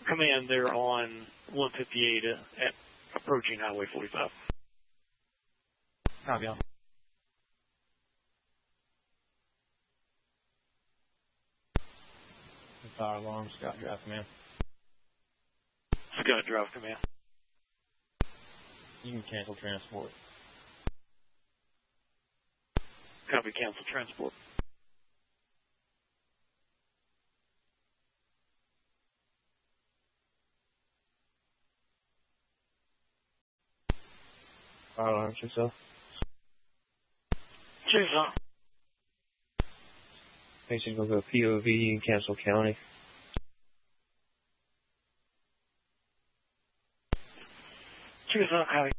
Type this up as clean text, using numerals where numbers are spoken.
Command, they're on 158 at approaching Highway 45. Copy on. Fire alarm, Scott Drive Command. Scott Drive Command. You can cancel transport. Copy, cancel transport. Fire alarm, yourself. Chickasaw. Patient will go POV in Castle County. Chickasaw, copy.